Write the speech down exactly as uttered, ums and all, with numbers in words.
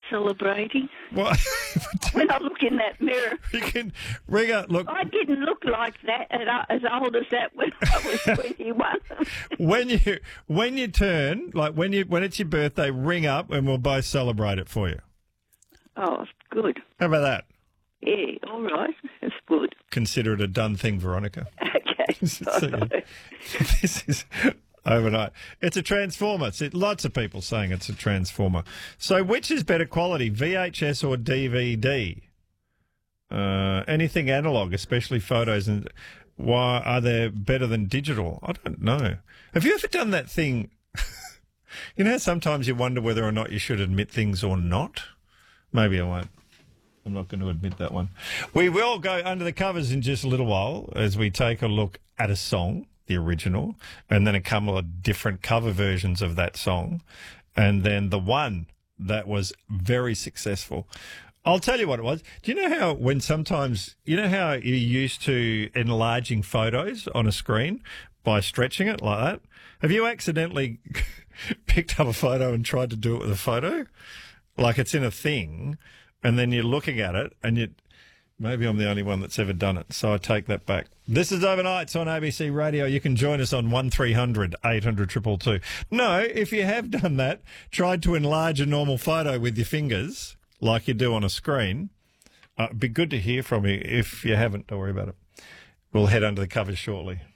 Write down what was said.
celebrating. What? When I look in that mirror, You can ring up. Look, I didn't look like that at, as old as that when I was twenty-one. when you when you turn, like when you when it's your birthday, ring up and we'll both celebrate it for you. Oh, good. How about that? Yeah, all right. That's good. Consider it a done thing, Veronica. Okay. So, this is overnight. It's a transformer. It's, lots of people saying it's a transformer. So which is better quality, V H S or D V D? Uh, anything analog, especially photos, and why are they better than digital? I don't know. Have you ever done that thing? You know, sometimes you wonder whether or not you should admit things or not. Maybe I won't. I'm not going to admit that one. We will go under the covers in just a little while as we take a look at a song, the original, and then a couple of different cover versions of that song, and then the one that was very successful. I'll tell you what it was. Do you know how when sometimes, you know how you're used to enlarging photos on a screen by stretching it like that? Have you accidentally picked up a photo and tried to do it with a photo? Like it's in a thing, and then you're looking at it, and you maybe I'm the only one that's ever done it, so I take that back. This is Overnights on A B C Radio. You can join us on one three hundred eight hundred two two two. No, if you have done that, tried to enlarge a normal photo with your fingers, like you do on a screen, uh, it'd be good to hear from you. If you haven't, don't worry about it. We'll head under the covers shortly.